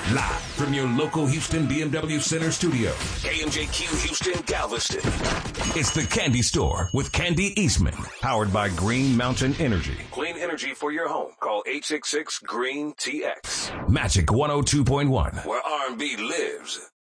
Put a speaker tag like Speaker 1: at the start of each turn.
Speaker 1: Live from your local Houston BMW Center studio, KMJQ Houston, Galveston. It's the Candy Store with Candy Eastman, powered by Green Mountain Energy. Clean energy for your home. Call 866-GREEN-TX. Magic 102.1, where R&B lives.